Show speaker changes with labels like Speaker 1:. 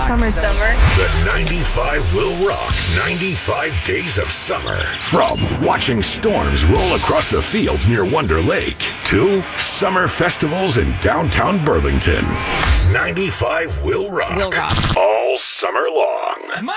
Speaker 1: Summer.
Speaker 2: The 95 will rock 95 days of summer. From watching storms roll across the fields near Wonder Lake to summer festivals in downtown Burlington. 95 will rock. All summer long.